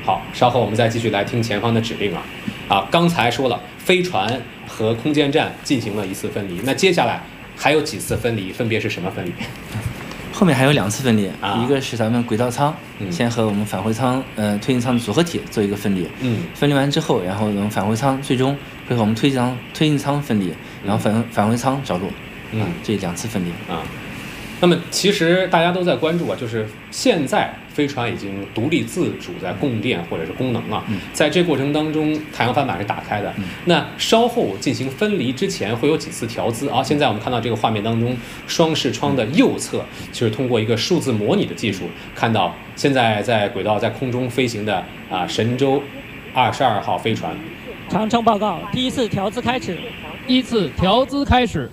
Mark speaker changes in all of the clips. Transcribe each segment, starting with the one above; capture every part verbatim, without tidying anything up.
Speaker 1: 好，稍后我们再继续来听前方的指令啊。啊，刚才说了，飞船和空间站进行了一次分离，那接下来还有几次分离，分别是什么分离？
Speaker 2: 后面还有两次分离，
Speaker 1: 啊、
Speaker 2: 一个是咱们轨道舱、
Speaker 1: 嗯、
Speaker 2: 先和我们返回舱、呃推进舱的组合体做一个分离，
Speaker 1: 嗯，
Speaker 2: 分离完之后，然后我们返回舱最终会和我们推进舱推进舱分离，然后返返回舱着陆，
Speaker 1: 嗯，
Speaker 2: 啊、这两次分离
Speaker 1: 啊。那么其实大家都在关注啊，就是现在飞船已经独立自主在供电或者是功能啊，
Speaker 2: 嗯、
Speaker 1: 在这过程当中，太阳帆板是打开的。嗯、那稍后进行分离之前会有几次调姿啊？现在我们看到这个画面当中，双视窗的右侧就是通过一个数字模拟的技术，看到现在在轨道在空中飞行的啊神舟二十二号飞船。
Speaker 3: 长程报告，第一次调姿开始。
Speaker 4: 依次调姿开始。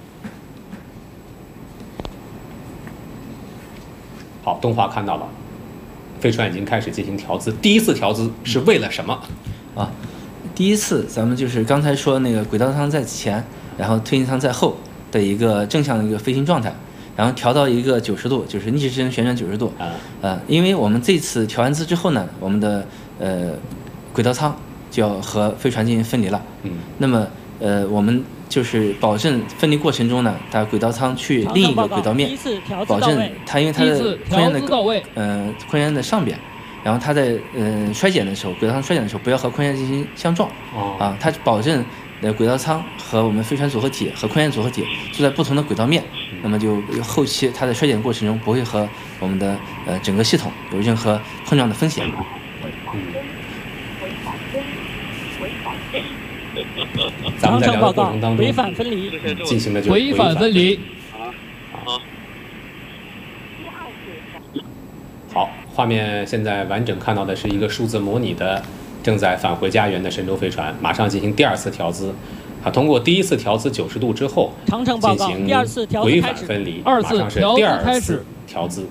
Speaker 1: 好，动画看到了，飞船已经开始进行调姿。第一次调姿是为了什么？
Speaker 2: 啊，第一次咱们就是刚才说那个轨道舱在前，然后推进舱在后的一个正向的一个飞行状态，然后调到一个九十度，就是逆时针旋转九十度。啊，呃，因为我们这次调完姿之后呢，我们的呃轨道舱就要和飞船进行分离了。
Speaker 1: 嗯，
Speaker 2: 那么呃我们就是保证分离过程中呢，它轨道舱去另一个轨道面，保证它因为它的空间的呃空间的上边，然后它在呃衰减的时候，轨道舱衰减的时候不要和空间进行相撞。
Speaker 1: 哦、
Speaker 2: 啊，它保证呃轨道舱和我们飞船组合体和空间组合体就在不同的轨道面，
Speaker 1: 嗯、
Speaker 2: 那么就后期它在衰减过程中不会和我们的呃整个系统有任何碰撞的风险。
Speaker 1: 嗯。咱们在聊的过程当中，
Speaker 3: 违反分离
Speaker 1: 进行的就是
Speaker 4: 违反分离。
Speaker 1: 好，好，画面现在完整看到的是一个数字模拟的正在返回家园的神舟飞船，马上进行第二次调姿。啊，通过第一次调姿九十度之后，
Speaker 3: 长程报告，第二次调姿
Speaker 1: 违反分离，
Speaker 4: 二次
Speaker 1: 马上是第二次调姿。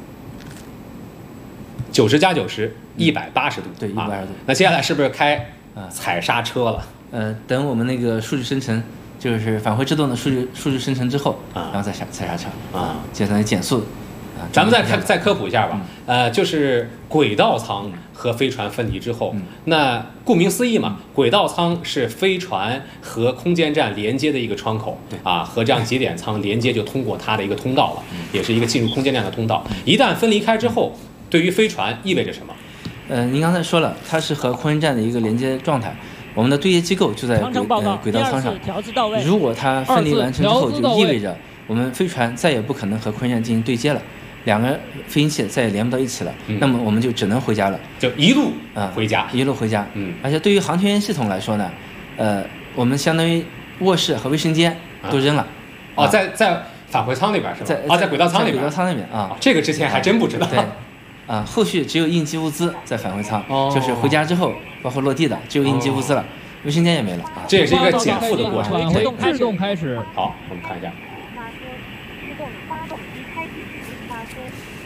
Speaker 1: 九十加九十，一百八十度。
Speaker 2: 对，一百八十度。
Speaker 1: 那接下来是不是开踩刹车了？
Speaker 2: 呃，等我们那个数据生成，就是返回制动的数据数据生成之后，啊、然后再刹踩刹车啊，就等于减速。啊，
Speaker 1: 咱们再看再科普一下吧。
Speaker 2: 嗯、
Speaker 1: 呃，就是轨道舱和飞船分离之后，嗯、那顾名思义嘛，轨道舱是飞船和空间站连接的一个窗口，
Speaker 2: 对
Speaker 1: 啊，和这样节点舱连接就通过它的一个通道了，嗯、也是一个进入空间站的通道。一旦分离开之后，对于飞船意味着什么？
Speaker 2: 呃，您刚才说了，它是和空间站的一个连接状态。我们的对接机构就在轨呃轨道舱上。如果它分离完成之后，就意味着我们飞船再也不可能和空间站进行对接了，两个飞行器再也连不到一起了。嗯、那么我们就只能回家了，
Speaker 1: 就一路啊回家、
Speaker 2: 嗯，一路回家。
Speaker 1: 嗯，
Speaker 2: 而且对于航天员系统来说呢，呃，我们相当于卧室和卫生间都扔了。啊、
Speaker 1: 哦，在在返回舱那边是吧？
Speaker 2: 在
Speaker 1: 啊，在轨道舱那边。
Speaker 2: 轨道舱那边啊、哦，
Speaker 1: 这个之前还真不知道。
Speaker 2: 对。啊，后续只有应急物资在返回舱，
Speaker 1: 哦、
Speaker 2: 就是回家之后，包括落地的，只有应急物资了，卫生间也没了。啊，
Speaker 1: 这也是一个减负的过程。
Speaker 4: 返回制动开始。
Speaker 1: 好，我们看一下。